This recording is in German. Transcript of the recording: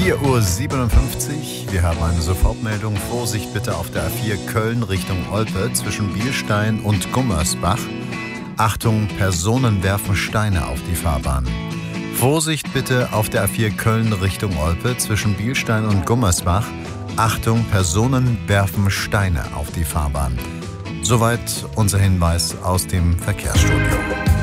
4:57 Uhr. Wir haben eine Sofortmeldung. Vorsicht bitte auf der A4 Köln Richtung Olpe zwischen Bielstein und Gummersbach. Achtung, Personen werfen Steine auf die Fahrbahn. Vorsicht bitte auf der A4 Köln Richtung Olpe zwischen Bielstein und Gummersbach. Achtung, Personen werfen Steine auf die Fahrbahn. Soweit unser Hinweis aus dem Verkehrsstudio.